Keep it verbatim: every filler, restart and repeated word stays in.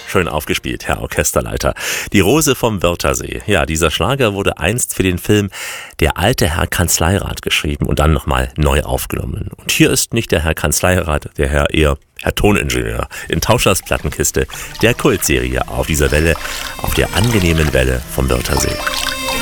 Schön aufgespielt, Herr Orchesterleiter. Die Rose vom Wörthersee. Ja, dieser Schlager wurde einst für den Film Der alte Herr Kanzleirat geschrieben und dann nochmal neu aufgenommen. Und hier ist nicht der Herr Kanzleirat, der Herr eher Herr Toningenieur in Tauschers Plattenkiste der Kultserie auf dieser Welle, auf der angenehmen Welle vom Wörthersee.